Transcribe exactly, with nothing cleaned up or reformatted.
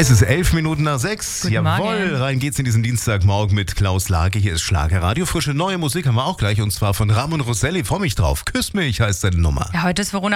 Es ist elf Minuten nach sechs. Guten Jawohl, Morgen. rein geht's in diesen Dienstagmorgen mit Klaus Lage. Hier ist Schlagerradio. Frische neue Musik haben wir auch gleich und zwar von Ramon Rosselli. Freu mich drauf. Küss mich heißt seine Nummer. Ja, heute ist Verona